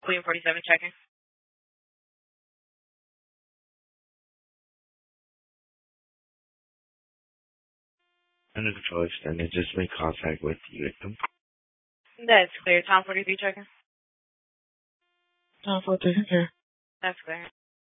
Queen 47 checking. Under control extended, just make contact with the victim. That's clear. Tom 43 checking. Tom 43 here. That's clear.